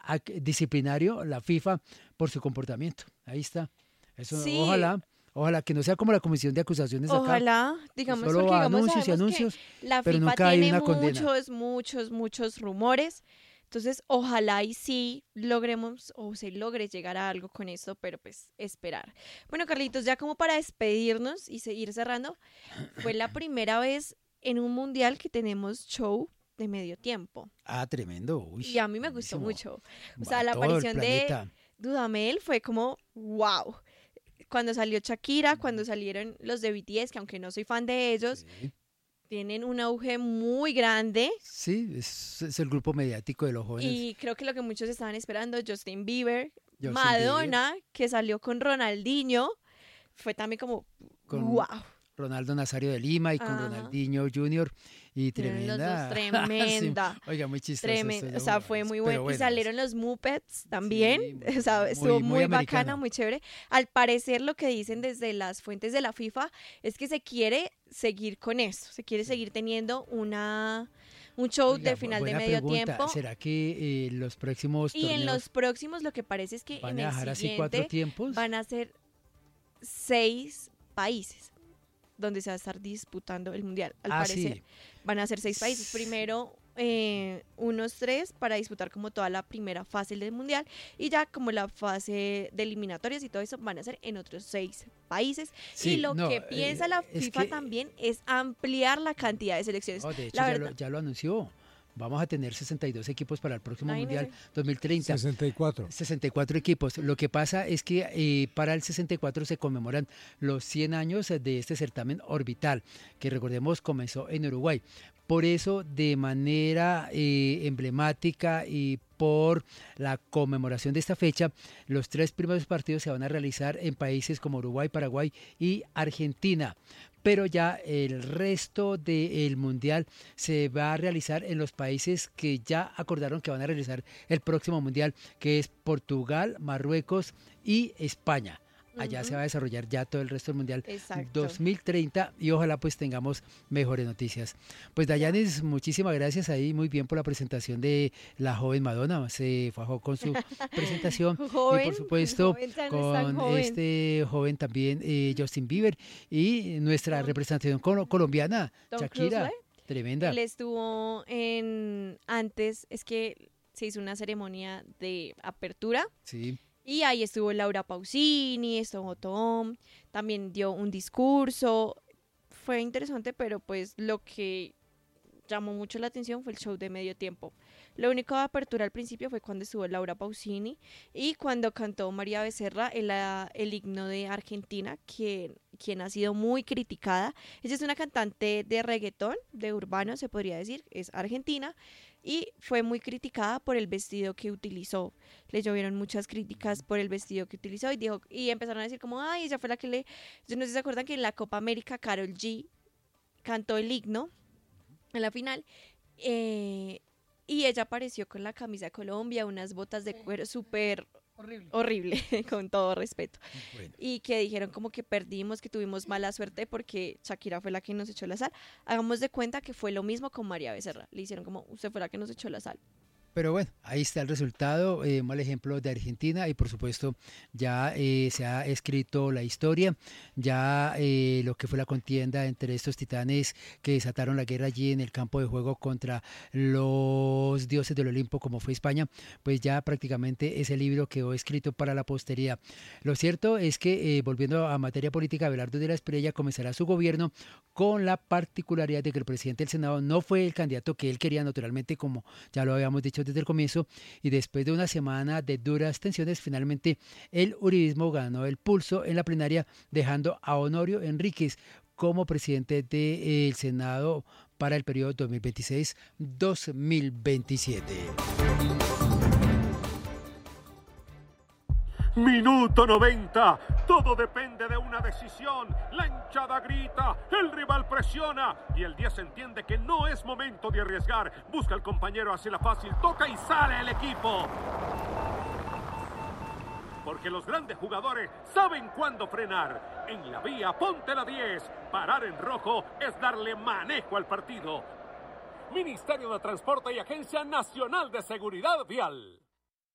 disciplinario la FIFA por su comportamiento. Ahí está. Eso, Sí, ojalá que no sea como la comisión de acusaciones acá, ojalá, que digamos, solo porque digamos, anuncios y sabemos que anuncios, la pero FIFA nunca hay tiene una condena. muchos rumores. Entonces, ojalá y sí logremos o se logre llegar a algo con esto, pero pues esperar. Bueno, Carlitos, ya como para despedirnos y seguir cerrando, fue la primera vez en un mundial que tenemos show de medio tiempo. Ah, tremendo, uy, Y a mí me gustó buenísimo. mucho. O Va sea, la todo el aparición de planeta. Dudamel fue como, wow. Cuando salió Shakira, cuando salieron los de BTS, que aunque no soy fan de ellos, Sí, tienen un auge muy grande. sí, es el grupo mediático de los jóvenes. Y creo que lo que muchos estaban esperando, Justin Bieber, Justin Bieber, Madonna, que salió con Ronaldinho, fue también como, wow. con Ronaldo Nazario de Lima y con Ajá. Ronaldinho Jr. y Eran los dos tremenda. Sí, tremenda. oiga, muy chistoso esto, Tremendo, o sea, fue muy pero bueno. Y bueno, salieron los Muppets también, sí, o sea, estuvo muy muy bacana, americano. muy chévere. Al parecer lo que dicen desde las fuentes de la FIFA es que se quiere seguir con esto, se quiere Sí. seguir teniendo un show Oiga, de final de buena medio pregunta. tiempo. ¿Será que los próximos Y en los torneos próximos lo que parece es que van en a el dejar así 4 siguiente tiempos? van a ser 6 países donde se va a estar disputando el mundial. Al Ah, parecer sí. van a ser 6 países. Primero unos 3 para disputar como toda la primera fase del mundial y ya como la fase de eliminatorias y todo eso van a ser en otros 6 países. Y Sí, lo no, que piensa la es FIFA que, también es ampliar la cantidad de selecciones. no, de hecho La verdad, ya lo anunció. Vamos a tener 62 equipos para el próximo Mundial imagínense. 2030. 64. 64 equipos. Lo que pasa es que para el 64 se conmemoran los 100 años de este certamen orbital, que recordemos comenzó en Uruguay. Por eso, de manera emblemática y por la conmemoración de esta fecha, los 3 primeros partidos se van a realizar en países como Uruguay, Paraguay y Argentina. Pero ya el resto del Mundial se va a realizar en los países que ya acordaron que van a realizar el próximo Mundial, que es Portugal, Marruecos y España. Allá se va a desarrollar ya todo el resto del Mundial Exacto. 2030 y ojalá pues tengamos mejores noticias. Pues Dayanis, muchísimas gracias ahí, muy bien por la presentación de la joven Madonna, se fajó con su presentación y por supuesto joven, ya no es tan con joven. este joven también Justin Bieber y nuestra Con representación colombiana, Tom Shakira, Cruise, tremenda. él estuvo antes, es que se hizo una ceremonia de apertura Sí, y ahí estuvo Laura Pausini, estuvo Tom, también dio un discurso, fue interesante, pero pues lo que llamó mucho la atención fue el show de medio tiempo. Lo único de apertura al principio fue cuando estuvo Laura Pausini y cuando cantó María Becerra el himno de Argentina, quien ha sido muy criticada. Ella es una cantante de reggaetón, de urbano se podría decir, es argentina y fue muy criticada por el vestido que utilizó. Le llovieron muchas críticas por el vestido que utilizó y empezaron a decir como, ay, ella fue la que yo no sé si se acuerdan que en la Copa América Karol G cantó el himno en la final y ella apareció con la camisa de Colombia, unas botas de cuero súper horrible, con todo respeto. bueno. Y que dijeron como que perdimos, que tuvimos mala suerte porque Shakira fue la que nos echó la sal. Hagamos de cuenta que fue lo mismo con María Becerra. Le hicieron como, usted fue la que nos echó la sal. Pero bueno, ahí está el resultado, mal ejemplo de Argentina y por supuesto ya se ha escrito la historia, ya lo que fue la contienda entre estos titanes que desataron la guerra allí en el campo de juego contra los dioses del Olimpo como fue España, pues ya prácticamente ese libro quedó escrito para la posteridad. Lo cierto es que volviendo a materia política, Abelardo de la Espriella comenzará su gobierno con la particularidad de que el presidente del Senado no fue el candidato que él quería naturalmente, como ya lo habíamos dicho desde el comienzo, y después de una semana de duras tensiones, finalmente el uribismo ganó el pulso en la plenaria, dejando a Honorio Enríquez como presidente del Senado para el periodo 2026-2027. Minuto 90. Todo depende de una decisión. La hinchada grita, el rival presiona y el 10 entiende que no es momento de arriesgar. Busca al compañero, hace la fácil, toca y sale el equipo. Porque los grandes jugadores saben cuándo frenar. En la vía, ponte la 10. Parar en rojo es darle manejo al partido. Ministerio de Transporte y Agencia Nacional de Seguridad Vial.